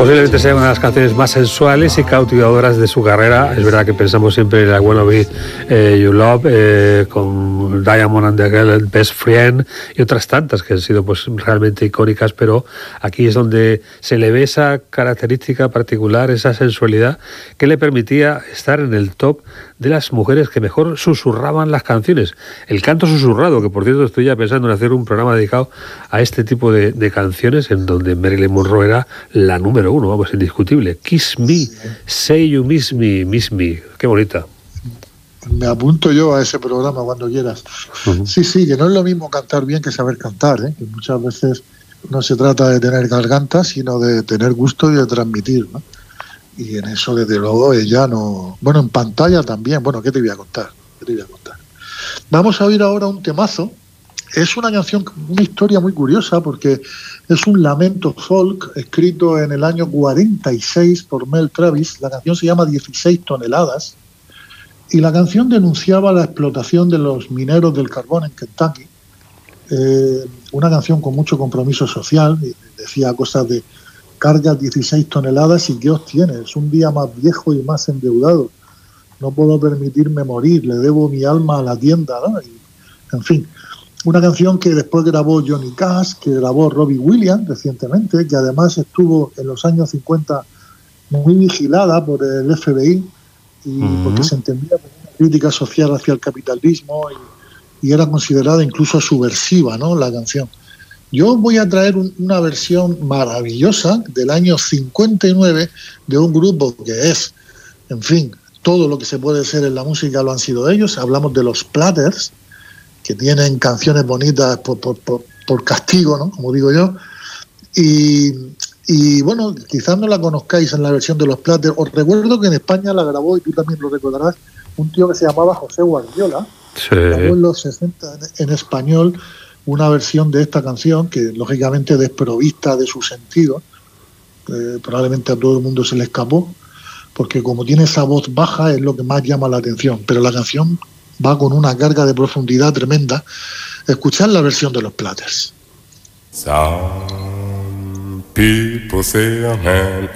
Posiblemente sea una de las canciones más sensuales y cautivadoras de su carrera. Es verdad que pensamos siempre en la Wanna Be You Love, con Diamond and the Girl, Best Friend y otras tantas que han sido pues realmente icónicas, pero aquí es donde se le ve esa característica particular, esa sensualidad que le permitía estar en el top de las mujeres que mejor susurraban las canciones. El canto susurrado, que por cierto estoy ya pensando en hacer un programa dedicado a este tipo de canciones, en donde Marilyn Monroe era la número uno, vamos, indiscutible. Kiss Me, Say You Miss Me. Qué bonita. Me apunto yo a ese programa cuando quieras. Uh-huh. Sí, que no es lo mismo cantar bien que saber cantar, ¿eh? Que muchas veces no se trata de tener garganta, sino de tener gusto y de transmitir, ¿no? Y en eso, desde luego, ella no... Bueno, en pantalla también. Bueno, ¿qué te voy a contar? Vamos a oír ahora un temazo. Es una canción, una historia muy curiosa, porque es un lamento folk escrito en el año 46 por Mel Travis. La canción se llama 16 toneladas. Y la canción denunciaba la explotación de los mineros del carbón en Kentucky. Una canción con mucho compromiso social. Decía cosas de: cargas 16 toneladas y ¿qué obtienes? Un día más viejo y más endeudado. No puedo permitirme morir, le debo mi alma a la tienda, ¿no? Y, en fin, una canción que después grabó Johnny Cash, que grabó Robbie Williams recientemente, que además estuvo en los años 50 muy vigilada por el FBI, y porque se entendía como una crítica social hacia el capitalismo y era considerada incluso subversiva, ¿no?, la canción. Yo voy a traer una versión maravillosa del año 59 de un grupo que es, en fin, todo lo que se puede ser en la música lo han sido ellos. Hablamos de los Platters, que tienen canciones bonitas por castigo, ¿no?, como digo yo. Y bueno, quizás no la conozcáis en la versión de los Platters. Os recuerdo que en España la grabó, y tú también lo recordarás, un tío que se llamaba José Guardiola. Sí. Grabó en los 60 en español una versión de esta canción que lógicamente desprovista de su sentido, probablemente a todo el mundo se le escapó, porque como tiene esa voz baja es lo que más llama la atención, pero la canción va con una carga de profundidad tremenda. Escuchad la versión de los Platters. Some people say a man